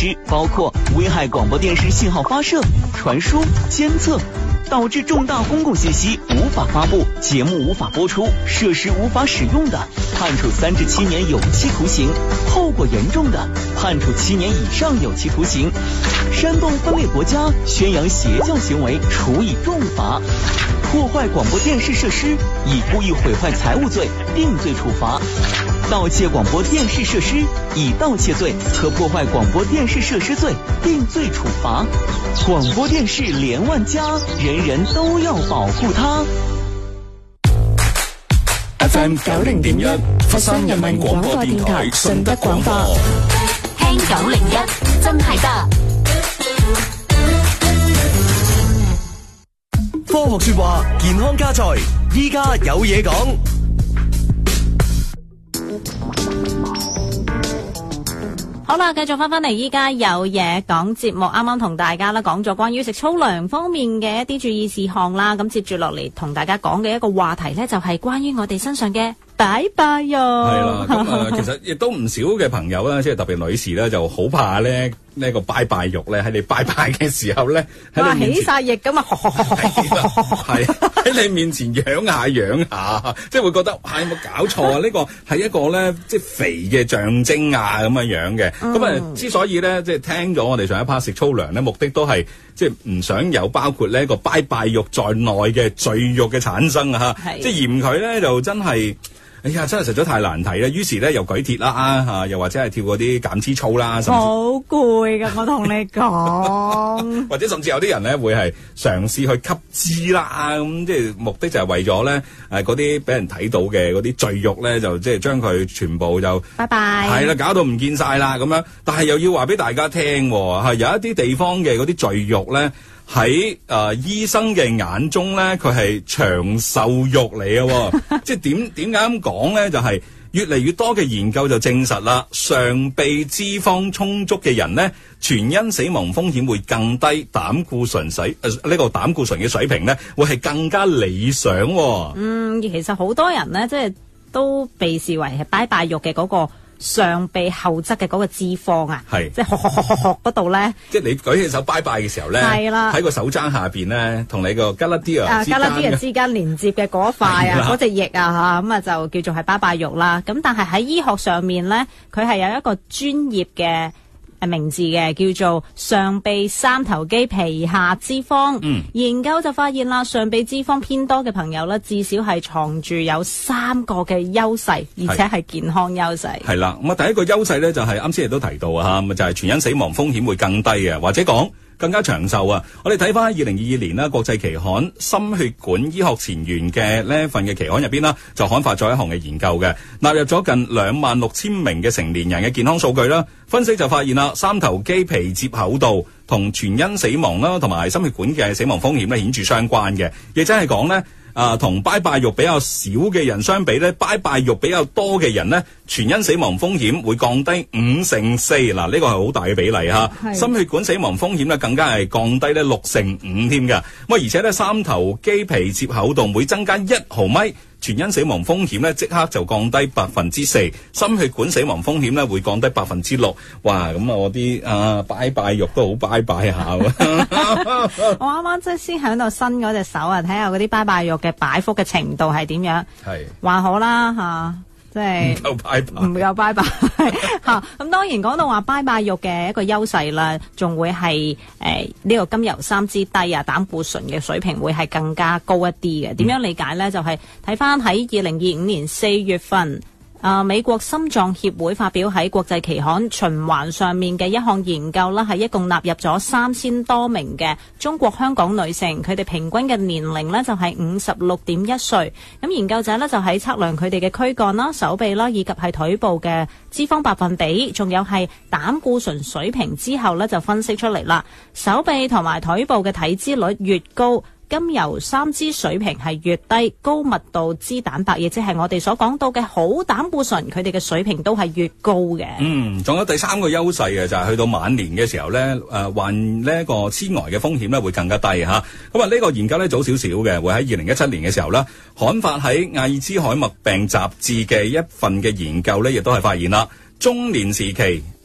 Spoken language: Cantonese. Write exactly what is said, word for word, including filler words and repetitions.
包括危害廣播電視信號發射、傳輸、監測，導致重大公共信息無法發布、節目無法播出、設施無法使用的，判處三至七年有期徒刑；後果嚴重的，判處七年以上有期徒刑。煽動分裂國家、宣揚邪教行為，處以重罰。破壞廣播電視設施，以故意毀壞財物罪定罪處罰。盜竊廣播電視設施，以盜竊罪和破壞廣播電視設施罪定罪處罰。廣播電視連萬家，人人都要保護它。 F M 九零點一，佛山人民廣播電台順德廣播， 聽九零一真係得。 科學說話，健康加菜，依家有嘢講。 好啦，繼續翻翻嚟，依家有嘢講節目，啱啱同大家啦講咗關於食粗糧方面嘅一啲注意事項啦，咁接住落嚟同大家講嘅一個話題呢，就係關於我哋身上嘅拜拜肉。 係啦，咁啊，其實亦都唔少嘅朋友啦，即係特別女士咧，就好怕咧呢個拜拜肉咧喺你拜拜嘅時候咧， 哇起晒翼咁啊， 係喺你面前養下養下，即係會覺得啊有冇搞錯啊？呢個係一個咧即係肥嘅象徵啊咁樣樣嘅。咁啊、嗯，之所以咧即係聽咗我哋上一 part 食粗糧咧，目的都係即係唔想有包括呢個拜拜肉在內嘅贅肉嘅產生啊嚇，即係嫌佢咧就真係。哎呀，真係實在太難睇啦！於是咧又舉鐵啦嚇，又或者係跳嗰啲減脂操啦，甚至好攰㗎，我同你講。 或者甚至有啲人咧會係嘗試去吸脂啦，咁即係目的就係為咗咧誒嗰啲俾人睇到嘅嗰啲贅肉咧，就即係將佢全部就拜拜， 係啦，搞到唔見晒啦咁樣。但係又要話俾大家聽，係有一啲地方嘅嗰啲贅肉咧。喺誒、呃、醫生嘅眼中咧，佢係長壽肉嚟嘅，即係點點解咁講咧？就係、是、越嚟越多嘅研究就證實啦，上臂脂肪充足嘅人咧，全因死亡風險會更低，膽固醇水誒呢個膽固醇嘅水平咧，會係更加理想、哦。嗯， 其實好多人咧，即係都被視為係拜拜肉嘅嗰、那個。上臂後側嘅嗰個脂肪啊，係即係學學學學學嗰度咧， 即係你舉起手拜拜嘅時候咧，係啦，喺個手踭下邊咧，同你個吉拉啲啊， 吉拉啲啊之間連接嘅嗰塊啊，嗰隻翼啊嚇，咁啊就叫做係拜拜肉啦。咁但係喺醫學上面咧，佢係有一個專業嘅誒名字嘅，叫做上臂三頭肌皮下脂肪。嗯，研究就發現啦，上臂脂肪偏多嘅朋友咧，至少係藏住有三個嘅優勢，而且係健康優勢。 係啦，咁啊第一個優勢咧就係啱先亦都提到啊，咁就係、是、全因死亡風險會更低嘅，或者講更加長壽啊！我哋睇翻二零二二年啦，國際期刊《心血管醫學前沿》嘅呢一份嘅期刊入邊啦，就刊發咗一項嘅研究嘅，納入咗近兩萬六千名嘅成年人嘅健康數據啦。分析就發現啦，三頭肌皮接厚度同全因死亡啦，同埋心血管嘅死亡風險咧顯著相關嘅，亦即係講咧。啊，同拜拜肉比較少嘅人相比咧，拜拜肉比較多嘅人咧，全因死亡風險會降低五成四，嗱呢個係好大嘅比例吓。心血管死亡風險咧更加係降低咧六成五添㗎。咁啊，而且咧三頭肌皮接厚度每增加一毫米，全因死亡風險咧即刻就降低百分之四，心血管死亡風險咧會降低百分之六。哇，咁啊我啲啊拜拜肉都好拜拜下。我啱啱即係先喺度伸嗰隻手啊，睇下嗰啲拜拜肉嘅擺幅嘅程度係點樣？係還好啦吓，即係唔夠拜拜，唔夠拜拜吓。咁當然講到話拜拜肉嘅一個優勢啦，仲會係誒呢個甘油三酯低啊，膽固醇嘅水平會係更加高一啲嘅。點樣理解咧？就係睇翻喺二零二五年四月份。啊！美國心臟協會發表喺國際期刊《循環》上面嘅一項研究啦，係一共納入咗三千多名嘅中國香港女性，佢哋平均嘅年齡呢就係五十六點一歲。咁研究者呢就喺測量佢哋嘅軀幹啦、手臂啦，以及係腿部嘅脂肪百分比，仲有係膽固醇水平之後呢，就分析出嚟啦。手臂同埋腿部嘅體脂率越高，甘油三酯水平係越低，高密度脂蛋白，亦即係我哋所講到嘅好膽固醇，佢哋嘅水平都係越高嘅。嗯， 仲有第三個優勢嘅就係、是、去到晚年嘅時候咧，誒、呃、患呢一個痴呆嘅風險咧會更加低吓。咁啊呢個研究咧早少少嘅，會喺二零一七年嘅時候咧刊發喺《阿爾茲海默病雜誌》嘅一份嘅研究咧，亦都係發現啦，中年時期。